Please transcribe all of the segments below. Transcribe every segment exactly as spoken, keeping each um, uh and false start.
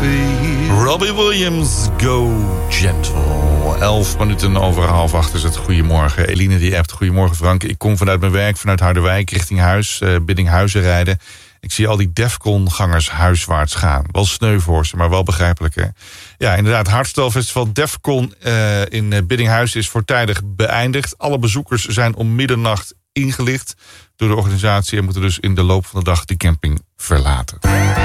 feel. Robbie Williams, Go Gentle. Elf minuten over half acht is het. Goedemorgen. Eline die appt. Goedemorgen Frank. Ik kom vanuit mijn werk, vanuit Harderwijk, richting huis. Uh, Biddinghuizen rijden. Ik zie al die Defcon-gangers huiswaarts gaan. Wel sneu voor ze, maar wel begrijpelijk, hè? Ja, inderdaad. Hardstyle-festival Defcon uh, in Biddinghuizen is voortijdig beëindigd. Alle bezoekers zijn om middernacht ingelicht door de organisatie en moeten dus in de loop van de dag die camping verlaten.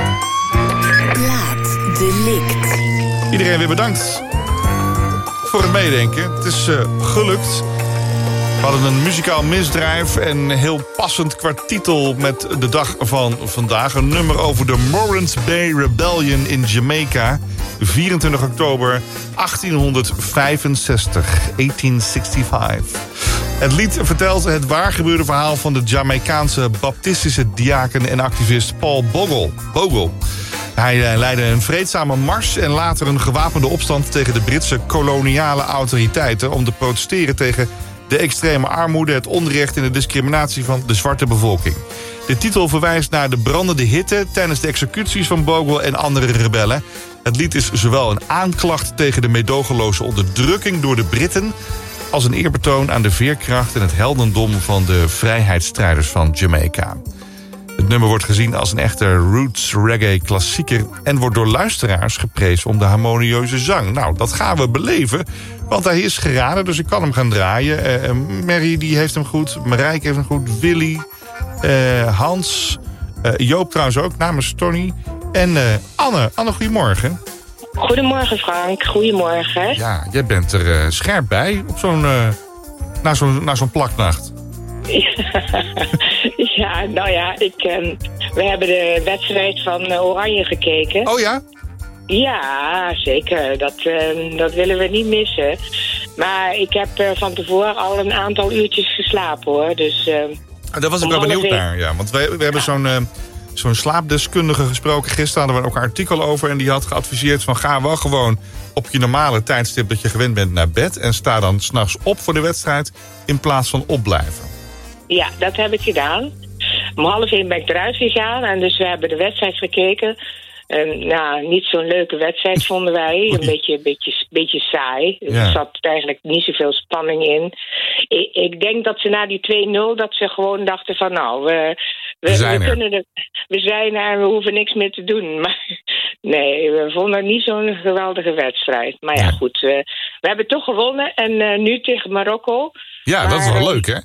Laat de licht. Iedereen weer bedankt voor het meedenken. Het is uh, gelukt. We hadden een muzikaal misdrijf en heel passend qua titel met de dag van vandaag. Een nummer over de Morant Bay Rebellion in Jamaica. vierentwintig oktober achttienhonderdvijfenzestig. achttien vijfenzestig. Het lied vertelt het waargebeurde verhaal van de Jamaicaanse baptistische diaken en activist Paul Bogle. Bogle. Hij leidde een vreedzame mars en later een gewapende opstand tegen de Britse koloniale autoriteiten om te protesteren tegen de extreme armoede, het onrecht en de discriminatie van de zwarte bevolking. De titel verwijst naar de brandende hitte tijdens de executies van Bogle en andere rebellen. Het lied is zowel een aanklacht tegen de meedogenloze onderdrukking door de Britten als een eerbetoon aan de veerkracht en het heldendom van de vrijheidsstrijders van Jamaica. Het nummer wordt gezien als een echte roots reggae klassieker en wordt door luisteraars geprezen om de harmonieuze zang. Nou, dat gaan we beleven, want hij is geraden, dus ik kan hem gaan draaien. Uh, Mary die heeft hem goed, Marijke heeft hem goed, Willy, uh, Hans, uh, Joop trouwens ook, namens Tony. En uh, Anne. Anne, goedemorgen. Goedemorgen Frank, goedemorgen. Ja, jij bent er uh, scherp bij op zo'n, uh, na zo'n, na zo'n plaknacht. Ja, nou ja, ik, um, we hebben de wedstrijd van uh, Oranje gekeken. Oh ja? Ja, zeker. Dat, uh, dat willen we niet missen. Maar ik heb uh, van tevoren al een aantal uurtjes geslapen, hoor. Dus, uh, Daar was ik wel benieuwd naar, ja. Want we, we hebben ja. zo'n, uh, zo'n slaapdeskundige gesproken. Gisteren hadden we ook een artikel over en die had geadviseerd van ga wel gewoon op je normale tijdstip dat je gewend bent naar bed en sta dan 's nachts op voor de wedstrijd in plaats van opblijven. Ja, dat heb ik gedaan. Om half één ben ik eruit gegaan en dus we hebben de wedstrijd gekeken. En, nou, niet zo'n leuke wedstrijd vonden wij. Een beetje, beetje, beetje saai. Ja. Er zat eigenlijk niet zoveel spanning in. Ik, ik denk dat ze na die twee nul, dat ze gewoon dachten van nou, we, we, we zijn we er. kunnen er, we zijn er en we hoeven niks meer te doen. Maar nee, we vonden het niet zo'n geweldige wedstrijd. Maar ja, ja. goed. Uh, we hebben toch gewonnen en uh, nu tegen Marokko. Ja, maar dat is wel leuk, hè?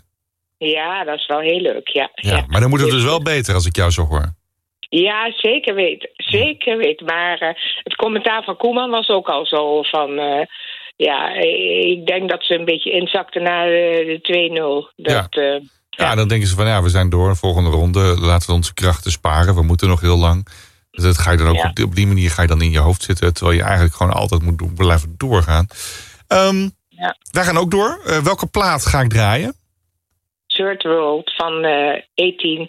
Ja, dat is wel heel leuk, ja. ja, ja. Maar dan moet het dus wel beter als ik jou zo hoor. Ja, zeker weten. Zeker weten. Maar uh, het commentaar van Koeman was ook al zo van Uh, ja, ik denk dat ze een beetje inzakten naar de, de twee nul. Dat, ja. Uh, ja, ja, dan denken ze van ja, we zijn door. Volgende ronde, laten we onze krachten sparen. We moeten nog heel lang. Dus dat ga je dan ook ja. op, op die manier ga je dan in je hoofd zitten. Terwijl je eigenlijk gewoon altijd moet doen, blijven doorgaan. Um, ja. Wij gaan ook door. Uh, welke plaat ga ik draaien? Third World van uh, achttien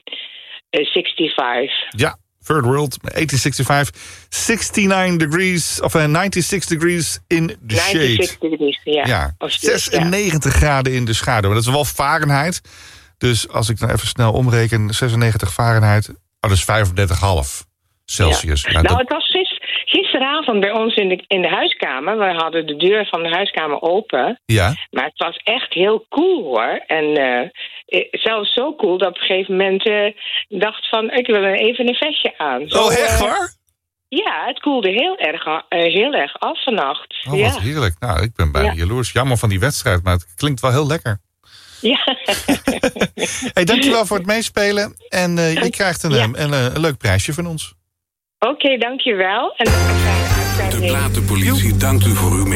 zesenzestig. Ja, Third World, achttien zesenzestig. sixty-nine degrees, of uh, ninety-six degrees in the shade. ninety-six degrees, ja. ja. zesennegentig ja. graden in de schaduw. Maar dat is wel Fahrenheit. Dus als ik dan even snel omreken, zesennegentig Fahrenheit. Oh, dat is vijfendertig komma vijf Celsius. Ja. Ja, nou, dat... het was gister, gisteravond bij ons in de, in de huiskamer. We hadden de deur van de huiskamer open. Ja. Maar het was echt heel cool, hoor. En uh, zelfs zo cool dat op een gegeven moment uh, dacht van ik wil even een vestje aan. Zo, oh, echt uh, waar? Ja, het koelde heel erg, uh, heel erg af vannacht. Oh, ja. wat heerlijk. Nou, ik ben bijna ja. jaloers. Jammer van die wedstrijd, maar het klinkt wel heel lekker. Ja. Hey, dankjewel voor het meespelen. En uh, je krijgt een, ja. een, een, een leuk prijsje van ons. Oké, okay, dankjewel. En de Platenpolitie dankt u voor uw